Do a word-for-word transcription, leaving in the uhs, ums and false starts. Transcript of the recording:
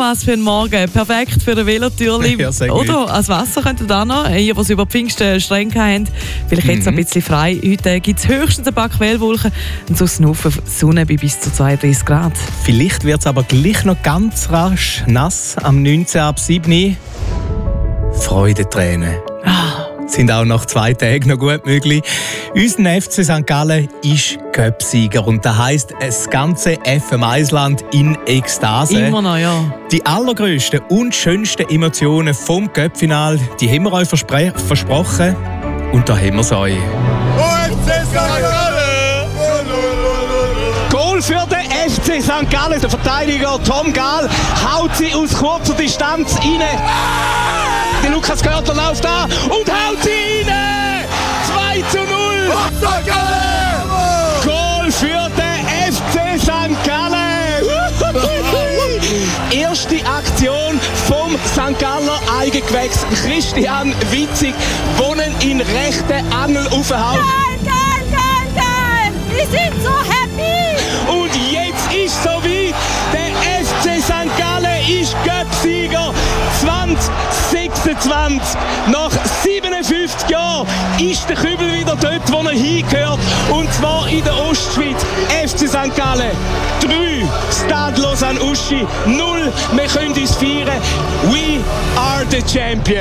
was für ein Morgen. Perfekt für ein Velotürli. Ja, sehr gut. Oder als Wasser könnt ihr da noch. Ihr, die über Pfingsten streng haben, vielleicht jetzt Mhm. ein bisschen frei. Heute gibt es höchstens ein paar Quellwolken und sonst ein Haufen Sonne bei bis zu zweiunddreißig Grad. Vielleicht wird es aber gleich noch ganz rasch nass am neunzehn ab sieben. Freudentränen. Ah. Sind auch nach zwei Tagen noch gut möglich. Unser F C Sankt Gallen ist Cup-Sieger und das heisst, das ganze F M Eisland in Ekstase. Immer noch, ja. Die allergrößten und schönsten Emotionen vom Cup-Final, die haben wir euch verspre- versprochen. Und da haben wir es euch. Goal für den F C Sankt Gallen. Der Verteidiger Tom Gahl haut sie aus kurzer Distanz rein. Der Lukas Görtler läuft an und haut sie rein. zwei zu null. Goal für den F C Sankt Gallen. Erste Aktion vom Sankt Galler Eigengewächs Christian Witzig, wohnen in rechten Angel aufhaut. Geil, geil, geil, geil! Wir sind so happy! Und jetzt ist es soweit. Der F C Sankt Gallen ist Cup-Sieger zwanzig sechsundzwanzig. Nach siebenundfünfzig Jahren ist der Kübel wieder dort, wo er hingehört. Und zwar in der Ostschweiz. F C Sankt Gallen drei, Stade Lausanne-Uschi null. Wir können uns feiern. We are the champions.